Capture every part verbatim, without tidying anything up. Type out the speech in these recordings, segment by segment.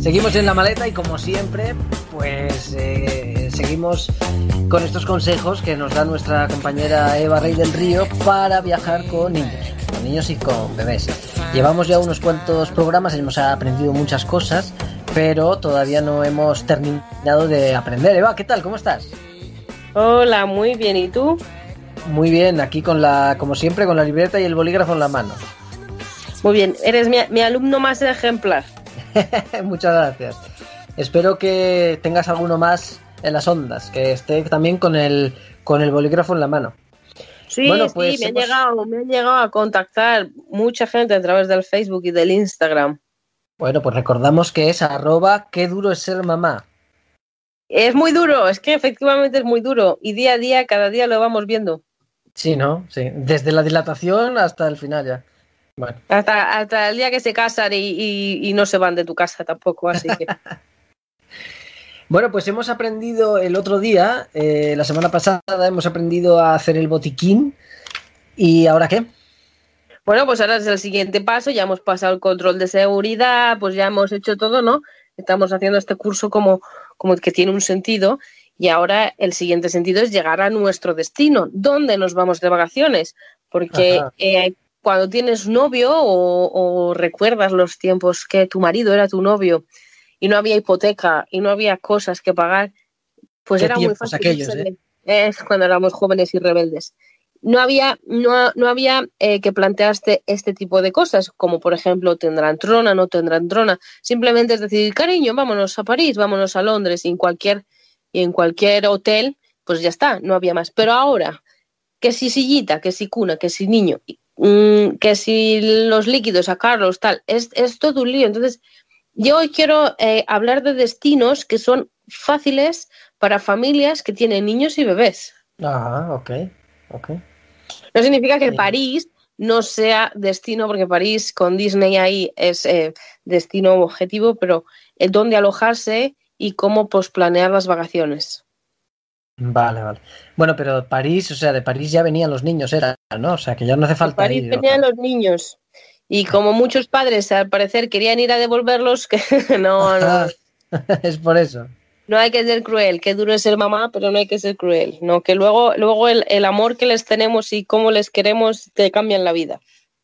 Seguimos en la maleta y como siempre, pues eh, seguimos con estos consejos que nos da nuestra compañera Eva Rey del Río para viajar con niños, con niños y con bebés. Llevamos ya unos cuantos programas, hemos aprendido muchas cosas, pero todavía no hemos terminado de aprender. Eva, ¿qué tal? ¿Cómo estás? Hola, muy bien. ¿Y tú? Muy bien, aquí con la, como siempre, con la libreta y el bolígrafo en la mano. Muy bien, eres mi, mi alumno más ejemplar. Muchas gracias. Espero que tengas alguno más en las ondas, que esté también con el con el bolígrafo en la mano. Sí, bueno, sí, pues me, hemos... han llegado, me han llegado a contactar mucha gente a través del Facebook y del Instagram. Bueno, pues recordamos que es arroba qué duro es ser mamá. Es muy duro, es que efectivamente es muy duro y día a día, cada día lo vamos viendo. Sí, ¿no? Sí, desde la dilatación hasta el final ya. Bueno. Hasta, hasta el día que se casan y, y, y no se van de tu casa tampoco, así que... Bueno, pues hemos aprendido el otro día, eh, la semana pasada, hemos aprendido a hacer el botiquín. ¿Y ahora qué? Bueno, pues ahora es el siguiente paso, ya hemos pasado el control de seguridad, pues ya hemos hecho todo, ¿no? Estamos haciendo este curso como, como que tiene un sentido y ahora el siguiente sentido es llegar a nuestro destino. ¿Dónde nos vamos de vacaciones? Porque eh, cuando tienes novio o, o recuerdas los tiempos que tu marido era tu novio y no había hipoteca y no había cosas que pagar, pues era muy fácil. Aquellos, ¿eh? Es cuando éramos jóvenes y rebeldes. No había, no, no había eh, que plantearse este tipo de cosas, como por ejemplo, ¿tendrán trona, no tendrán trona? Simplemente es decir, cariño, vámonos a París, vámonos a Londres, y en cualquier, y en cualquier hotel, pues ya está, no había más. Pero ahora, que si sillita, que si cuna, que si niño, mmm, que si los líquidos, sacarlos, tal, es, es todo un lío. Entonces, yo hoy quiero eh, hablar de destinos que son fáciles para familias que tienen niños y bebés. Ah, ok. Okay. No significa que París no sea destino, porque París con Disney ahí es eh, destino objetivo, pero el dónde alojarse y cómo pues, planear las vacaciones. Vale, vale. Bueno, pero París, o sea, de París ya venían los niños, era, ¿no? O sea, que ya no hace falta de París ir. venían los niños. Y como muchos padres al parecer querían ir a devolverlos, que no, no. Es por eso. No hay que ser cruel, qué duro es ser mamá, pero no hay que ser cruel. No, que luego, luego el, el amor que les tenemos y cómo les queremos te cambian la vida.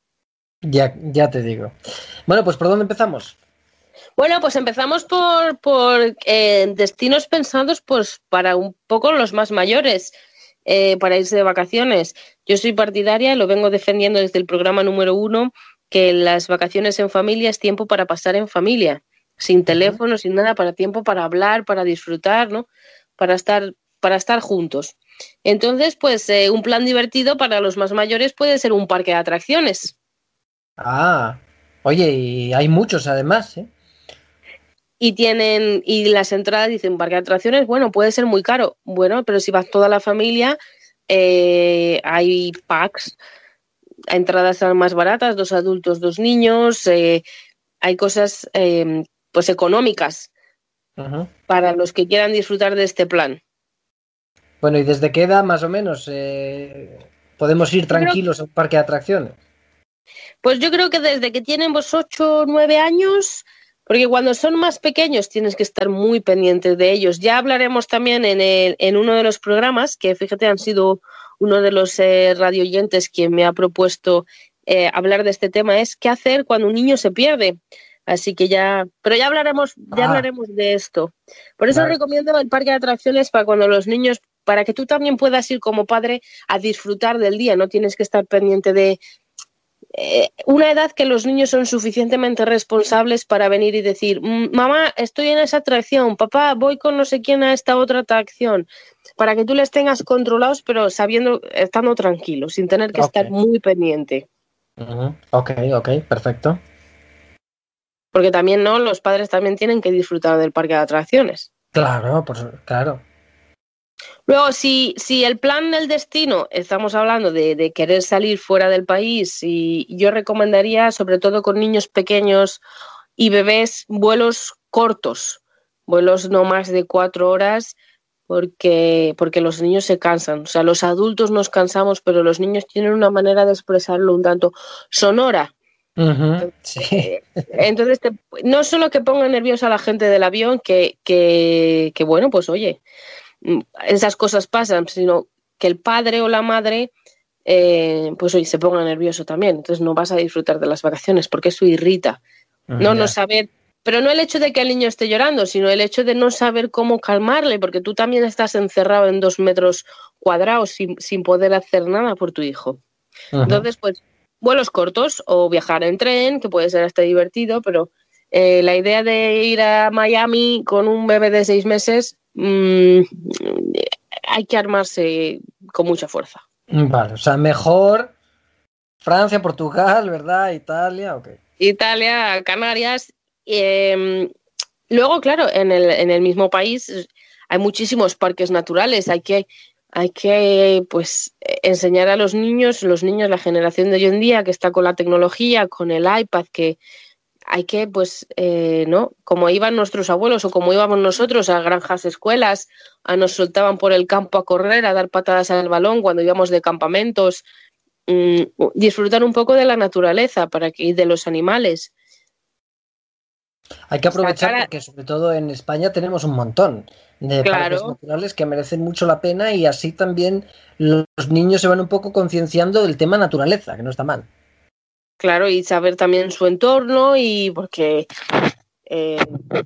Ya, ya te digo. Bueno, pues ¿por dónde empezamos? Bueno, pues empezamos por, por eh, destinos pensados pues para un poco los más mayores, eh, para irse de vacaciones. Yo soy partidaria, lo vengo defendiendo desde el programa número uno, que las vacaciones en familia es tiempo para pasar en familia. Sin teléfono, uh-huh. sin nada, para tiempo para hablar, para disfrutar, ¿no? Para estar, para estar juntos. Entonces, pues eh, un plan divertido para los más mayores puede ser un parque de atracciones. Ah, oye, y hay muchos además, ¿eh? Y tienen, y las entradas dicen parque de atracciones, bueno, puede ser muy caro. Bueno, pero si vas toda la familia, eh, hay packs, entradas más baratas, dos adultos, dos niños, eh, hay cosas eh, pues económicas uh-huh. para los que quieran disfrutar de este plan. Bueno, ¿y desde qué edad más o menos eh, podemos ir tranquilos a un parque de atracciones? Pues yo creo que desde que tienen vos ocho o nueve años, porque cuando son más pequeños tienes que estar muy pendiente de ellos. Ya hablaremos también en, el, en uno de los programas, que fíjate han sido uno de los eh, radioyentes quien me ha propuesto eh, hablar de este tema, es qué hacer cuando un niño se pierde. Así que ya, pero ya hablaremos, ya ah. hablaremos de esto. Por eso vale. recomiendo el parque de atracciones para cuando los niños, para que tú también puedas ir como padre a disfrutar del día, no tienes que estar pendiente de eh, una edad que los niños son suficientemente responsables para venir y decir, mamá, estoy en esa atracción, papá, voy con no sé quién a esta otra atracción, para que tú les tengas controlados, pero sabiendo, estando tranquilos, sin tener que okay. estar muy pendiente. Uh-huh. Ok, ok, perfecto. Porque también, ¿no? Los padres también tienen que disfrutar del parque de atracciones. Claro, pues claro. Luego, si, si el plan del destino, estamos hablando de, de querer salir fuera del país, y yo recomendaría, sobre todo con niños pequeños y bebés, vuelos cortos, vuelos no más de cuatro horas, porque, porque los niños se cansan. O sea, los adultos nos cansamos, pero los niños tienen una manera de expresarlo un tanto sonora. Uh-huh, sí. Entonces, te, no solo que ponga nerviosa a la gente del avión, que, que, que bueno, pues oye, esas cosas pasan, sino que el padre o la madre, eh, pues oye, se ponga nervioso también. Entonces no vas a disfrutar de las vacaciones porque eso irrita. Uh, No, yeah. no saber, pero no el hecho de que el niño esté llorando, sino el hecho de no saber cómo calmarle, porque tú también estás encerrado en dos metros cuadrados sin, sin poder hacer nada por tu hijo. Uh-huh. Entonces, pues, vuelos cortos o viajar en tren, que puede ser hasta divertido, pero eh, la idea de ir a Miami con un bebé de seis meses, mmm, hay que armarse con mucha fuerza. Vale, o sea, mejor Francia, Portugal, ¿verdad? Italia, ok. Italia, Canarias. Eh, luego, claro, en el, en el mismo país hay muchísimos parques naturales, hay que... Hay que pues enseñar a los niños, los niños, la generación de hoy en día que está con la tecnología, con el iPad, que hay que, pues, eh, ¿no? Como iban nuestros abuelos o como íbamos nosotros a granjas escuelas, a nos soltaban por el campo a correr, a dar patadas al balón cuando íbamos de campamentos, mmm, disfrutar un poco de la naturaleza para que, y de los animales. Hay que aprovechar Sacar... porque sobre todo en España tenemos un montón de claro. parques naturales que merecen mucho la pena y así también los niños se van un poco concienciando del tema naturaleza, que no está mal. Claro, y saber también su entorno y porque, eh,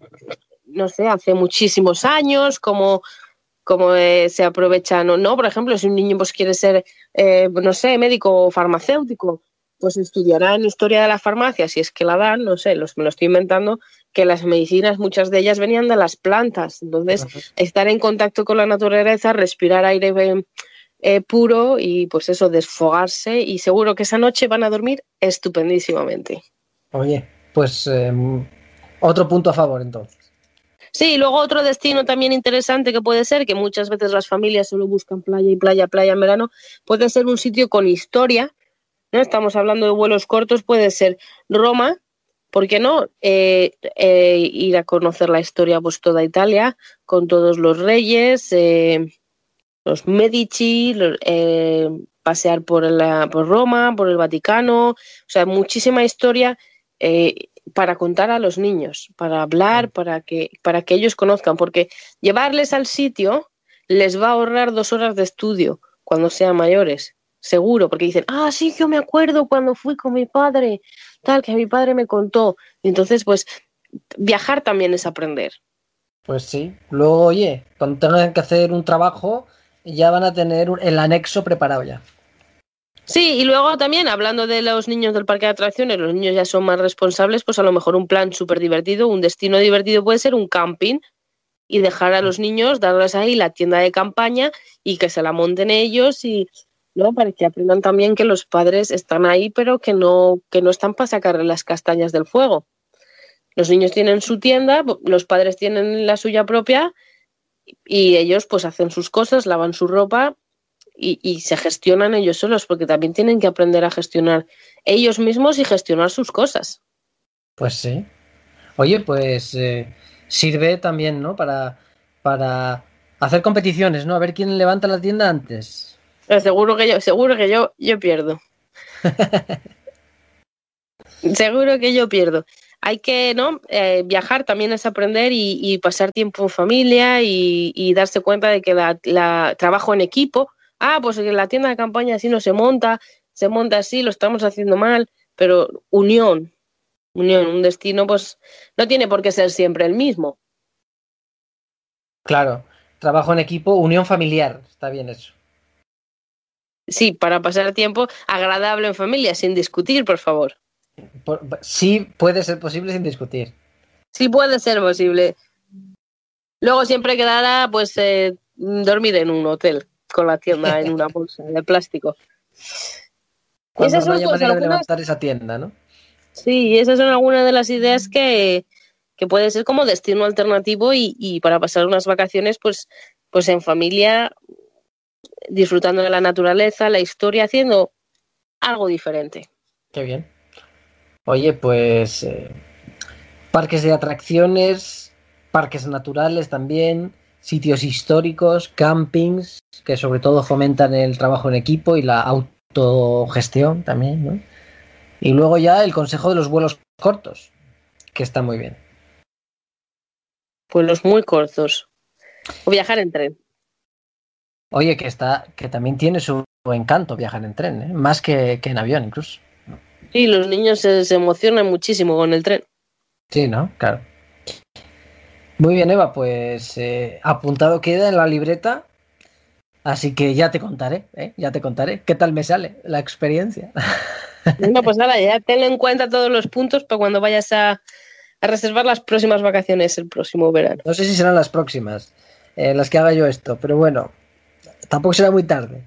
no sé, hace muchísimos años, como, como eh, se aprovecha, no, no, por ejemplo, si un niño pues quiere ser, eh, no sé, médico o farmacéutico, pues estudiará en historia de la farmacia, si es que la dan, no sé, los, me lo estoy inventando, que las medicinas, muchas de ellas venían de las plantas. Entonces, uh-huh. estar en contacto con la naturaleza, respirar aire eh, eh, puro y pues eso, desfogarse, y seguro que esa noche van a dormir estupendísimamente. Oye, pues eh, otro punto a favor entonces. Sí, y luego otro destino también interesante que puede ser, que muchas veces las familias solo buscan playa y playa, playa en verano, puede ser un sitio con historia, ¿no? Estamos hablando de vuelos cortos, puede ser Roma, ¿por qué no? Eh, eh, ir a conocer la historia, pues toda Italia, con todos los reyes, eh, los Medici, los, eh, pasear por, la, por Roma, por el Vaticano, o sea, muchísima historia eh, para contar a los niños, para hablar, para que, para que ellos conozcan, porque llevarles al sitio les va a ahorrar dos horas de estudio cuando sean mayores. Seguro, porque dicen, ah, sí, yo me acuerdo cuando fui con mi padre, tal, que mi padre me contó. Y entonces, pues, viajar también es aprender. Pues sí. Luego, oye, cuando tengan que hacer un trabajo, ya van a tener el anexo preparado ya. Sí, y luego también, hablando de los niños del parque de atracciones, los niños ya son más responsables, pues a lo mejor un plan súper divertido, un destino divertido puede ser un camping y dejar a los niños, darles ahí la tienda de campaña y que se la monten ellos y... ¿no? Para que aprendan también que los padres están ahí, pero que no, que no están para sacarle las castañas del fuego. Los niños tienen su tienda, los padres tienen la suya propia y ellos pues hacen sus cosas, lavan su ropa y, y se gestionan ellos solos, porque también tienen que aprender a gestionar ellos mismos y gestionar sus cosas. Pues sí. Oye, pues eh, sirve también, ¿no? Para, para hacer competiciones, ¿no? A ver quién levanta la tienda antes. Pero seguro que yo, seguro que yo, yo pierdo. Seguro que yo pierdo. Hay que, ¿no? Eh, viajar también es aprender y, y pasar tiempo en familia y, y darse cuenta de que la, la trabajo en equipo. Ah, pues en la tienda de campaña así no se monta, se monta así, lo estamos haciendo mal, pero unión, unión, un destino, pues no tiene por qué ser siempre el mismo. Claro, trabajo en equipo, unión familiar, está bien eso. Sí, para pasar tiempo agradable en familia, sin discutir, por favor. Por, sí puede ser posible sin discutir. Sí puede ser posible. Luego siempre quedará, pues, eh, dormir en un hotel con la tienda en una bolsa de plástico. Cuando no haya manera algunas... de levantar esa tienda, ¿no? Sí, esas son algunas de las ideas que, que puede ser como destino alternativo y, y para pasar unas vacaciones, pues, pues en familia, disfrutando de la naturaleza, la historia, haciendo algo diferente. Qué bien. Oye, pues eh, parques de atracciones, parques naturales también, sitios históricos, campings, que sobre todo fomentan el trabajo en equipo y la autogestión también, ¿no? Y luego ya el consejo de los vuelos cortos, que está muy bien. Vuelos muy cortos. O viajar en tren. Oye, que está, que también tiene su encanto viajar en tren, ¿eh? Más que, que en avión incluso. Sí, los niños se, se emocionan muchísimo con el tren. Sí, ¿no? Claro. Muy bien, Eva, pues eh, apuntado queda en la libreta, así que ya te contaré, ¿eh? Ya te contaré qué tal me sale la experiencia. No, pues nada, ya ten en cuenta todos los puntos para cuando vayas a, a reservar las próximas vacaciones el próximo verano. No sé si serán las próximas, eh, las que haga yo esto, pero bueno, tampoco será muy tarde.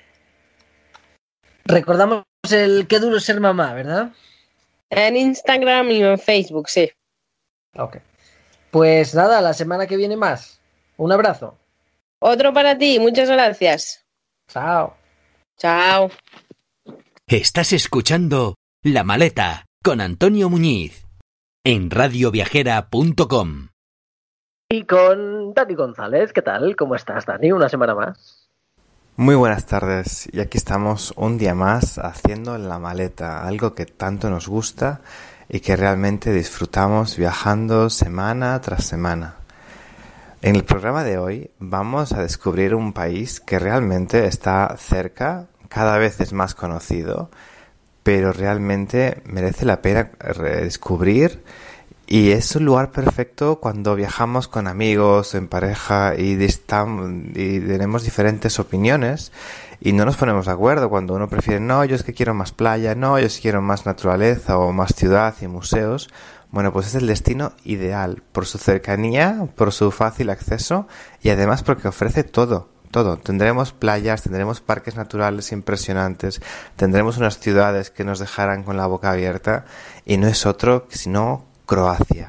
Recordamos el qué duro es ser mamá, ¿verdad? En Instagram y en Facebook, sí. Ok. Pues nada, la semana que viene más. Un abrazo. Otro para ti, muchas gracias. Chao. Chao. Estás escuchando La Maleta con Antonio Muñiz en radio viajera punto com. Y con Dani González, ¿qué tal? ¿Cómo estás, Dani? Una semana más. Muy buenas tardes, y aquí estamos un día más haciendo La Maleta, algo que tanto nos gusta y que realmente disfrutamos viajando semana tras semana. En el programa de hoy vamos a descubrir un país que realmente está cerca, cada vez es más conocido, pero realmente merece la pena redescubrir. Y es un lugar perfecto cuando viajamos con amigos, en pareja y, distam- y tenemos diferentes opiniones y no nos ponemos de acuerdo. Cuando uno prefiere, no, yo es que quiero más playa, no, yo es que quiero más naturaleza o más ciudad y museos. Bueno, pues es el destino ideal por su cercanía, por su fácil acceso y además porque ofrece todo. Todo. Tendremos playas, tendremos parques naturales impresionantes, tendremos unas ciudades que nos dejarán con la boca abierta y no es otro sino Croacia.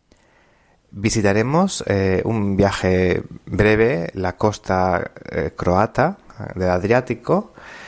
Visitaremos eh, un viaje breve, la costa eh, croata del Adriático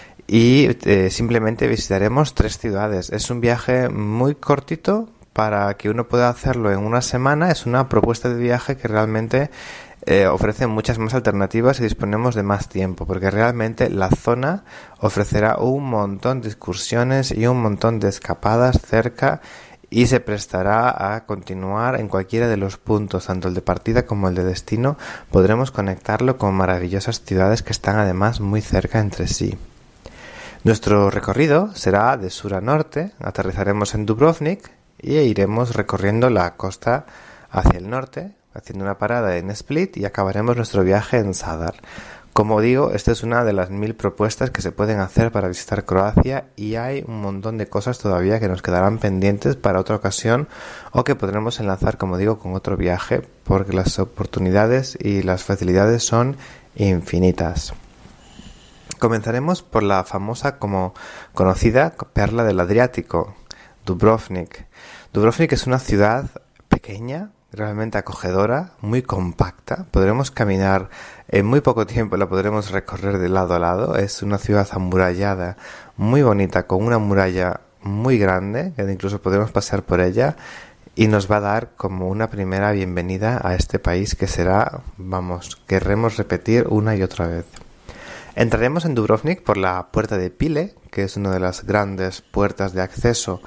y eh, simplemente visitaremos tres ciudades. Es un viaje muy cortito para que uno pueda hacerlo en una semana. Es una propuesta de viaje que realmente eh, ofrece muchas más alternativas y disponemos de más tiempo, porque realmente la zona ofrecerá un montón de excursiones y un montón de escapadas cerca y se prestará a continuar en cualquiera de los puntos, tanto el de partida como el de destino. Podremos conectarlo con maravillosas ciudades que están además muy cerca entre sí. Nuestro recorrido será de sur a norte, aterrizaremos en Dubrovnik y iremos recorriendo la costa hacia el norte, haciendo una parada en Split y acabaremos nuestro viaje en Zadar. Como digo, esta es una de las mil propuestas que se pueden hacer para visitar Croacia y hay un montón de cosas todavía que nos quedarán pendientes para otra ocasión o que podremos enlazar, como digo, con otro viaje porque las oportunidades y las facilidades son infinitas. Comenzaremos por la famosa como conocida perla del Adriático, Dubrovnik. Dubrovnik es una ciudad pequeña, realmente acogedora, muy compacta. Podremos caminar en muy poco tiempo, la podremos recorrer de lado a lado. Es una ciudad amurallada, muy bonita, con una muralla muy grande, que incluso podremos pasar por ella, y nos va a dar como una primera bienvenida a este país que será, vamos, querremos repetir una y otra vez. Entraremos en Dubrovnik por la puerta de Pile, que es una de las grandes puertas de acceso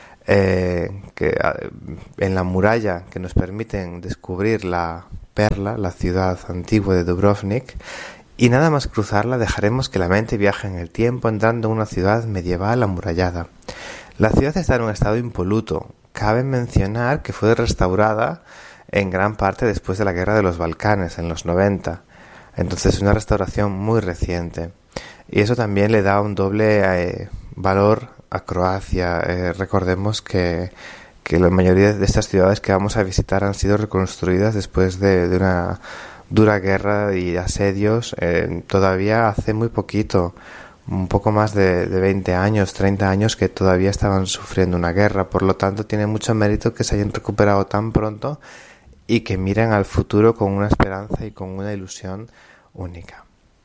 Eh, que en la muralla que nos permiten descubrir la perla, la ciudad antigua de Dubrovnik, y nada más cruzarla dejaremos que la mente viaje en el tiempo entrando en una ciudad medieval amurallada. La ciudad está en un estado impoluto. Cabe mencionar que fue restaurada en gran parte después de la guerra de los Balcanes en los noventa, entonces una restauración muy reciente y eso también le da un doble eh, valor a Croacia. Eh, recordemos que, que la mayoría de estas ciudades que vamos a visitar han sido reconstruidas después de, de una dura guerra y asedios eh, todavía hace muy poquito, un poco más de, de veinte años, treinta años que todavía estaban sufriendo una guerra. Por lo tanto tiene mucho mérito que se hayan recuperado tan pronto y que miren al futuro con una esperanza y con una ilusión única.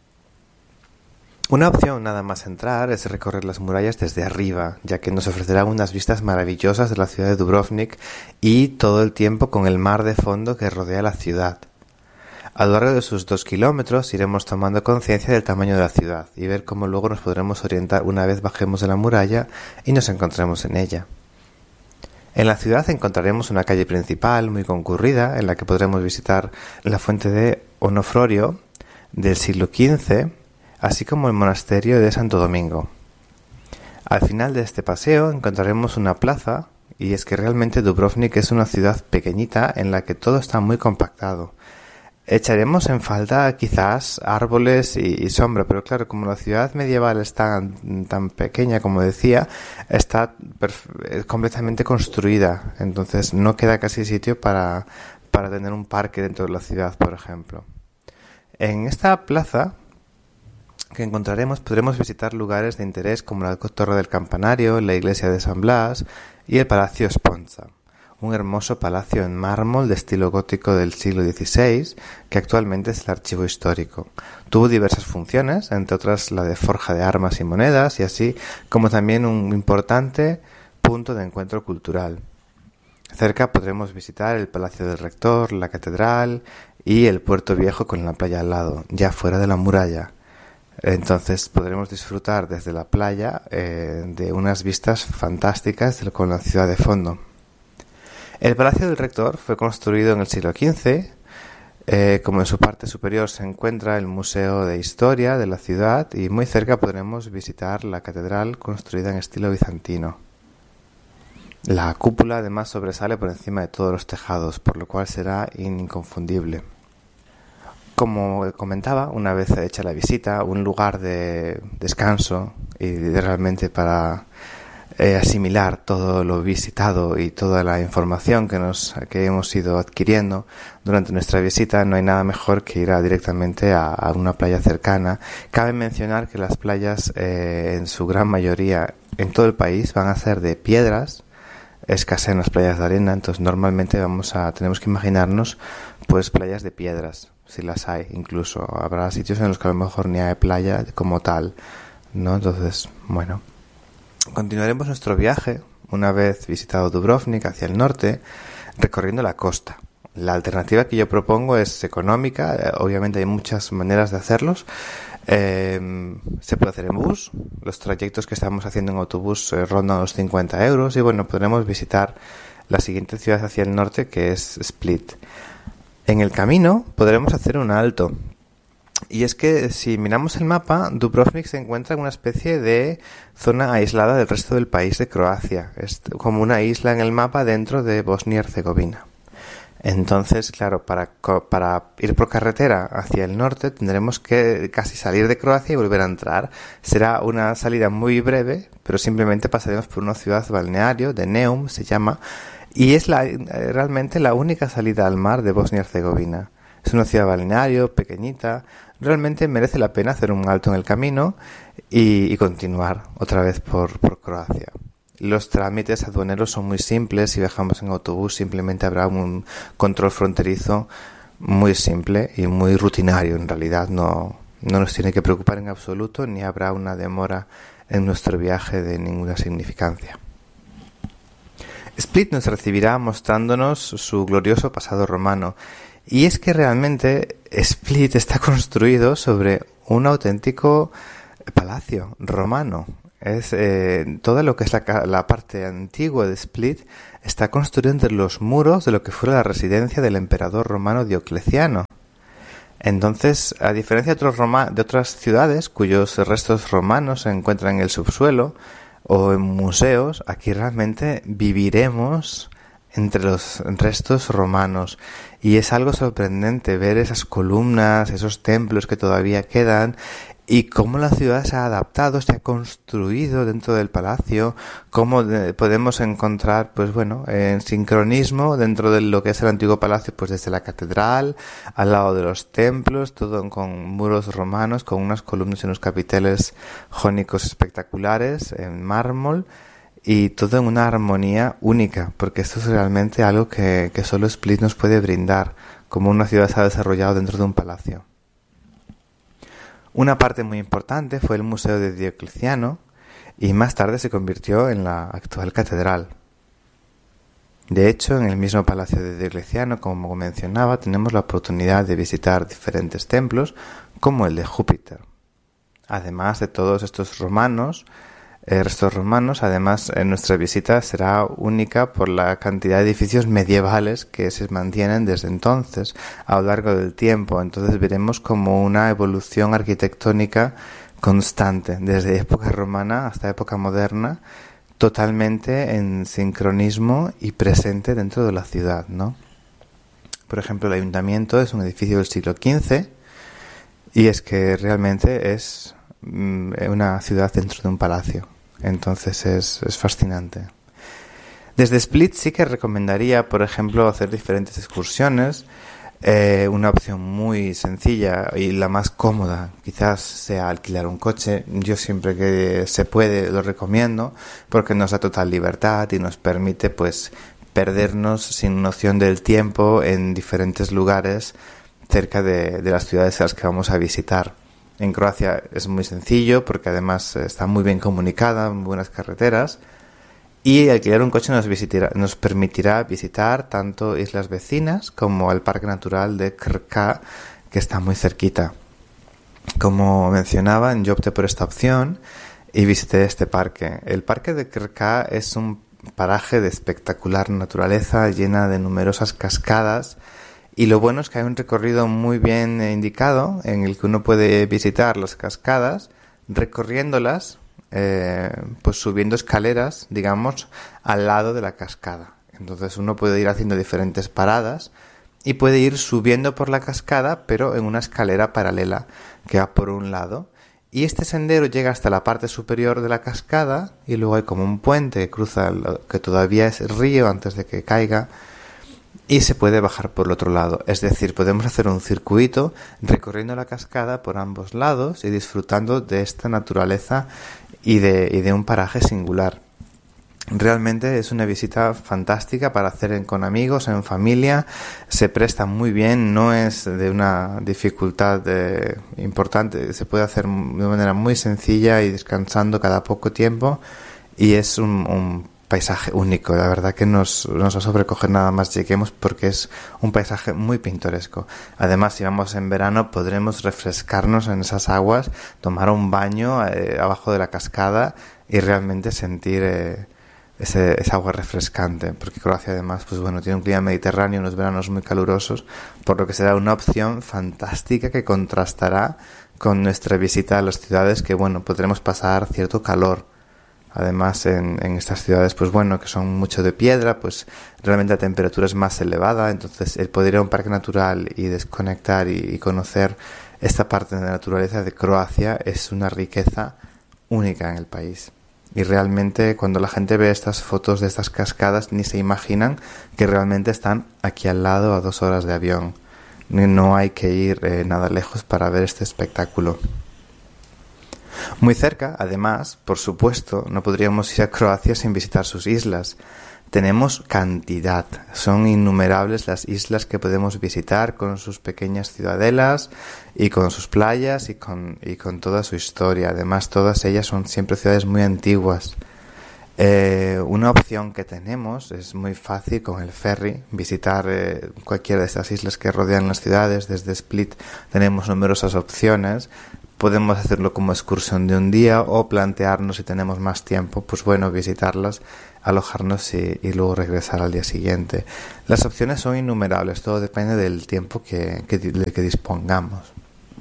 Una opción nada más entrar es recorrer las murallas desde arriba, ya que nos ofrecerán unas vistas maravillosas de la ciudad de Dubrovnik y todo el tiempo con el mar de fondo que rodea la ciudad. A lo largo de sus dos kilómetros iremos tomando conciencia del tamaño de la ciudad y ver cómo luego nos podremos orientar una vez bajemos de la muralla y nos encontremos en ella. En la ciudad encontraremos una calle principal muy concurrida en la que podremos visitar la fuente de Onofrorio del siglo quince, así como el monasterio de Santo Domingo. Al final de este paseo encontraremos una plaza, y es que realmente Dubrovnik es una ciudad pequeñita en la que todo está muy compactado. Echaremos en falta quizás árboles y, y sombra, pero claro, como la ciudad medieval es tan, tan pequeña, como decía, está perf- completamente construida, entonces no queda casi sitio para, para tener un parque dentro de la ciudad, por ejemplo. En esta plaza que encontraremos podremos visitar lugares de interés como la Torre del Campanario, la iglesia de San Blas y el Palacio Sponza, un hermoso palacio en mármol de estilo gótico del siglo dieciséis, que actualmente es el archivo histórico. Tuvo diversas funciones, entre otras la de forja de armas y monedas, y así como también un importante punto de encuentro cultural. Cerca podremos visitar el Palacio del Rector, la Catedral y el Puerto Viejo con la playa al lado, ya fuera de la muralla. Entonces podremos disfrutar desde la playa eh, de unas vistas fantásticas con la ciudad de fondo. El Palacio del Rector fue construido en el siglo quince, eh, como en su parte superior se encuentra el Museo de Historia de la ciudad y muy cerca podremos visitar la catedral construida en estilo bizantino. La cúpula además sobresale por encima de todos los tejados, por lo cual será inconfundible. Como comentaba, una vez hecha la visita, un lugar de descanso y de realmente para Eh, asimilar todo lo visitado y toda la información que nos que hemos ido adquiriendo durante nuestra visita, no hay nada mejor que ir a, directamente a, a una playa cercana. Cabe mencionar que las playas eh, en su gran mayoría en todo el país van a ser de piedras, escasean las playas de arena, entonces normalmente vamos a tenemos que imaginarnos pues playas de piedras, si las hay. Incluso habrá sitios en los que a lo mejor ni hay playa como tal, ¿no? Entonces, bueno, continuaremos nuestro viaje, una vez visitado Dubrovnik, hacia el norte, recorriendo la costa. La alternativa que yo propongo es económica, eh, obviamente hay muchas maneras de hacerlos. Eh, se puede hacer en bus, los trayectos que estamos haciendo en autobús eh, rondan los cincuenta euros y bueno, podremos visitar la siguiente ciudad hacia el norte, que es Split. En el camino podremos hacer un alto. Y es que si miramos el mapa, Dubrovnik se encuentra en una especie de zona aislada del resto del país de Croacia. Es como una isla en el mapa dentro de Bosnia y Herzegovina. Entonces, claro, para, para ir por carretera hacia el norte tendremos que casi salir de Croacia y volver a entrar. Será una salida muy breve, pero simplemente pasaremos por una ciudad balneario, de Neum se llama, y es la, realmente la única salida al mar de Bosnia y Herzegovina. Es una ciudad balneario, pequeñita. Realmente merece la pena hacer un alto en el camino y, y continuar otra vez por, por Croacia. Los trámites aduaneros son muy simples. Si viajamos en autobús simplemente habrá un control fronterizo muy simple y muy rutinario. En realidad no, no nos tiene que preocupar en absoluto, ni habrá una demora en nuestro viaje de ninguna significancia. Split nos recibirá mostrándonos su glorioso pasado romano. Y es que realmente Split está construido sobre un auténtico palacio romano. Es eh, todo lo que es la, la parte antigua de Split está construido entre los muros de lo que fuera la residencia del emperador romano Diocleciano. Entonces, a diferencia de, otros Roma, de otras ciudades cuyos restos romanos se encuentran en el subsuelo o en museos, aquí realmente viviremos entre los restos romanos y es algo sorprendente ver esas columnas, esos templos que todavía quedan y cómo la ciudad se ha adaptado, se ha construido dentro del palacio, cómo de, podemos encontrar, pues bueno, en sincronismo dentro de lo que es el antiguo palacio, pues desde la catedral, al lado de los templos, todo con muros romanos, con unas columnas y unos capiteles jónicos espectaculares en mármol, y todo en una armonía única, porque esto es realmente algo que, que solo Split nos puede brindar, como una ciudad se ha desarrollado dentro de un palacio. Una parte muy importante fue el Museo de Diocleciano y más tarde se convirtió en la actual catedral. De hecho, en el mismo Palacio de Diocleciano, como mencionaba, tenemos la oportunidad de visitar diferentes templos, como el de Júpiter. Además de todos estos romanos, eh, restos romanos, además eh, nuestra visita será única por la cantidad de edificios medievales que se mantienen desde entonces a lo largo del tiempo. Entonces veremos como una evolución arquitectónica constante, desde época romana hasta época moderna, totalmente en sincronismo y presente dentro de la ciudad, ¿no? Por ejemplo, el ayuntamiento es un edificio del siglo quince y es que realmente es mm, una ciudad dentro de un palacio. Entonces es, es fascinante. Desde Split sí que recomendaría, por ejemplo, hacer diferentes excursiones. Eh, una opción muy sencilla y la más cómoda quizás sea alquilar un coche. Yo siempre que se puede lo recomiendo porque nos da total libertad y nos permite pues perdernos sin noción del tiempo en diferentes lugares cerca de, de las ciudades a las que vamos a visitar. En Croacia es muy sencillo porque además está muy bien comunicada, muy buenas carreteras. Y alquilar un coche nos, visitará, nos permitirá visitar tanto islas vecinas como el Parque Natural de Krka, que está muy cerquita. Como mencionaba, yo opté por esta opción y visité este parque. El Parque de Krka es un paraje de espectacular naturaleza llena de numerosas cascadas y lo bueno es que hay un recorrido muy bien indicado en el que uno puede visitar las cascadas recorriéndolas. Eh, pues subiendo escaleras, digamos, al lado de la cascada. Entonces uno puede ir haciendo diferentes paradas y puede ir subiendo por la cascada, pero en una escalera paralela que va por un lado. Y este sendero llega hasta la parte superior de la cascada y luego hay como un puente que cruza lo que todavía es el río antes de que caiga y se puede bajar por el otro lado. Es decir, podemos hacer un circuito recorriendo la cascada por ambos lados y disfrutando de esta naturaleza y de, y de un paraje singular. Realmente es una visita fantástica para hacer en, con amigos, en familia, se presta muy bien, no es de una dificultad de, importante, se puede hacer de manera muy sencilla y descansando cada poco tiempo y es un, un paisaje único, la verdad que nos, nos va a sobrecoger nada más lleguemos porque es un paisaje muy pintoresco. Además, si vamos en verano podremos refrescarnos en esas aguas, tomar un baño eh, abajo de la cascada y realmente sentir eh, ese, esa agua refrescante, porque Croacia además pues bueno tiene un clima mediterráneo, unos veranos muy calurosos, por lo que será una opción fantástica que contrastará con nuestra visita a las ciudades que bueno podremos pasar cierto calor. Además, en, en estas ciudades, pues bueno, que son mucho de piedra, pues realmente la temperatura es más elevada. Entonces, el poder ir a un parque natural y desconectar y, y conocer esta parte de la naturaleza de Croacia es una riqueza única en el país. Y realmente, cuando la gente ve estas fotos de estas cascadas, ni se imaginan que realmente están aquí al lado a dos horas de avión. No hay que ir eh, nada lejos para ver este espectáculo. Muy cerca, además, por supuesto, no podríamos ir a Croacia sin visitar sus islas. Tenemos cantidad, son innumerables las islas que podemos visitar con sus pequeñas ciudadelas y con sus playas y con, y con toda su historia. Además, todas ellas son siempre ciudades muy antiguas. Eh, una opción que tenemos es muy fácil con el ferry, visitar eh, cualquiera de estas islas que rodean las ciudades. Desde Split tenemos numerosas opciones. Podemos hacerlo como excursión de un día o plantearnos si tenemos más tiempo, pues bueno, visitarlas, alojarnos y, y luego regresar al día siguiente. Las opciones son innumerables, todo depende del tiempo que, que, de que dispongamos.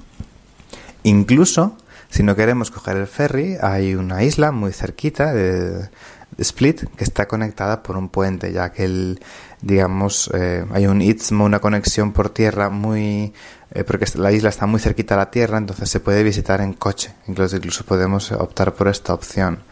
Incluso, si no queremos coger el ferry, hay una isla muy cerquita de, de Split que está conectada por un puente, ya que el, digamos, eh, hay un istmo, una conexión por tierra muy... Eh, porque la isla está muy cerquita a la tierra, entonces se puede visitar en coche. Incluso, incluso podemos optar por esta opción.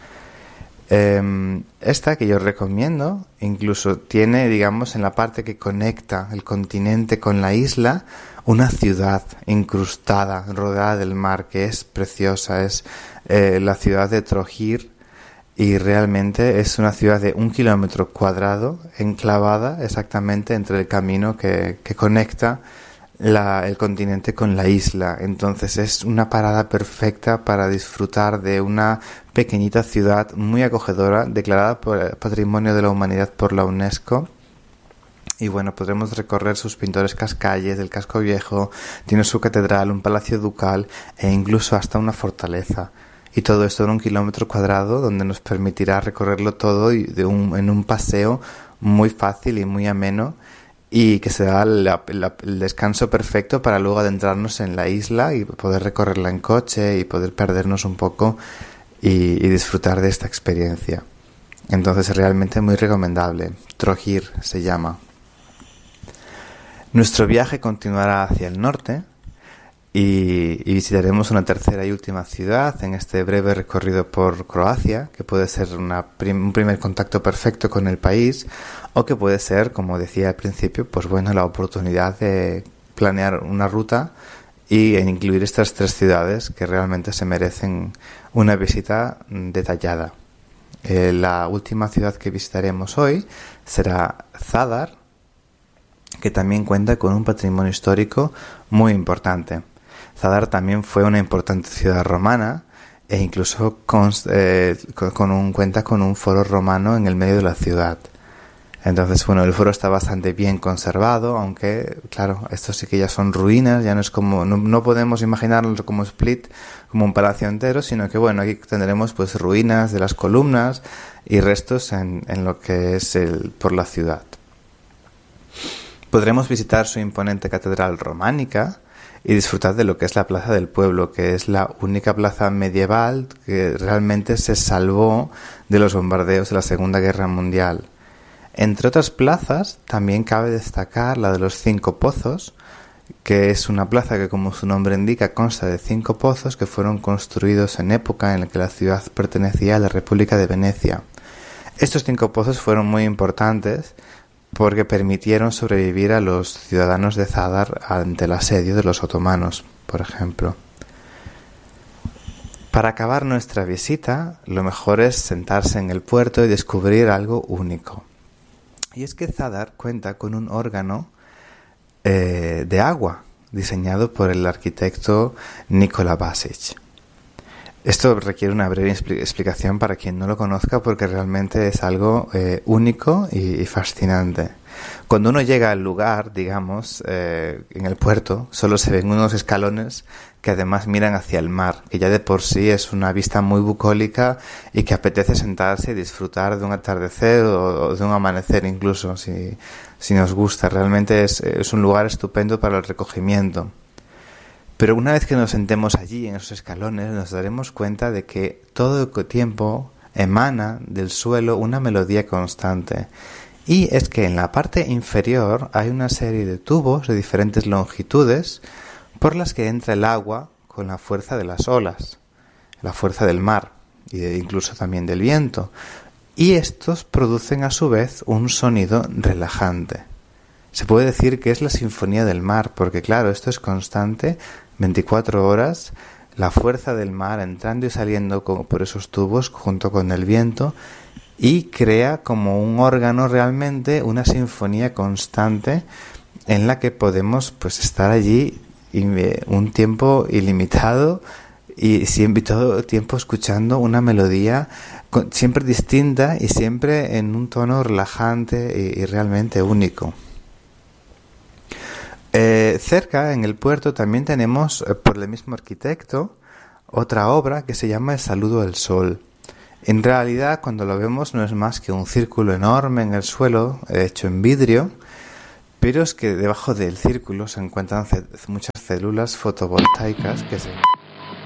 Eh, esta que yo recomiendo, incluso tiene, digamos, en la parte que conecta el continente con la isla, una ciudad incrustada, rodeada del mar, que es preciosa. Es eh, la ciudad de Trogir. Y realmente es una ciudad de un kilómetro cuadrado, enclavada exactamente entre el camino que, que conecta la, el continente con la isla. Entonces es una parada perfecta para disfrutar de una pequeñita ciudad muy acogedora, declarada por Patrimonio de la Humanidad por la UNESCO Y bueno, podremos recorrer sus pintorescas calles del casco viejo, tiene su catedral, un palacio ducal e incluso hasta una fortaleza. Y todo esto en un kilómetro cuadrado donde nos permitirá recorrerlo todo y de un, en un paseo muy fácil y muy ameno, y que será la, la, el descanso perfecto para luego adentrarnos en la isla y poder recorrerla en coche y poder perdernos un poco y, y disfrutar de esta experiencia. Entonces es realmente muy recomendable. Trogir se llama. Nuestro viaje continuará hacia el norte y, y visitaremos una tercera y última ciudad en este breve recorrido por Croacia, que puede ser una prim- un primer contacto perfecto con el país, o que puede ser, como decía al principio, pues bueno, la oportunidad de planear una ruta y incluir estas tres ciudades que realmente se merecen una visita detallada. Eh, la última ciudad que visitaremos hoy será Zadar, que también cuenta con un patrimonio histórico muy importante. Zadar también fue una importante ciudad romana e incluso const, eh, con, con un, cuenta con un foro romano en el medio de la ciudad. Entonces, bueno, el foro está bastante bien conservado, aunque, claro, estos sí que ya son ruinas, ya no es como, no, no podemos imaginarlo como Split, como un palacio entero, sino que, bueno, aquí tendremos pues ruinas de las columnas y restos en, en lo que es el, por la ciudad. Podremos visitar su imponente catedral románica y disfrutar de lo que es la Plaza del Pueblo, que es la única plaza medieval que realmente se salvó de los bombardeos de la Segunda Guerra Mundial. Entre otras plazas, también cabe destacar la de los Cinco Pozos, que es una plaza que, como su nombre indica, consta de cinco pozos que fueron construidos en época en la que la ciudad pertenecía a la República de Venecia. Estos cinco pozos fueron muy importantes porque permitieron sobrevivir a los ciudadanos de Zadar ante el asedio de los otomanos, por ejemplo. Para acabar nuestra visita, lo mejor es sentarse en el puerto y descubrir algo único. Y es que Zadar cuenta con un órgano eh, de agua diseñado por el arquitecto Nikola Basic. Esto requiere una breve expl- explicación para quien no lo conozca, porque realmente es algo eh, único y, y fascinante. Cuando uno llega al lugar, digamos, eh, en el puerto, solo se ven unos escalones que además miran hacia el mar, que ya de por sí es una vista muy bucólica y que apetece sentarse y disfrutar de un atardecer o, o de un amanecer incluso, si, si nos gusta. Realmente es, es un lugar estupendo para el recogimiento. Pero una vez que nos sentemos allí en esos escalones, nos daremos cuenta de que todo el tiempo emana del suelo una melodía constante. Y es que en la parte inferior hay una serie de tubos de diferentes longitudes por las que entra el agua con la fuerza de las olas, la fuerza del mar y de, incluso también del viento. Y estos producen a su vez un sonido relajante. Se puede decir que es la sinfonía del mar, porque claro, esto es constante, veinticuatro horas, la fuerza del mar entrando y saliendo por esos tubos junto con el viento, y crea como un órgano realmente una sinfonía constante en la que podemos pues estar allí un tiempo ilimitado y siempre todo el tiempo escuchando una melodía siempre distinta y siempre en un tono relajante y, y realmente único. Eh, cerca, en el puerto, también tenemos, eh, por el mismo arquitecto, otra obra que se llama El Saludo al Sol. En realidad, cuando lo vemos, no es más que un círculo enorme en el suelo, hecho en vidrio, pero es que debajo del círculo se encuentran ce- muchas células fotovoltaicas que se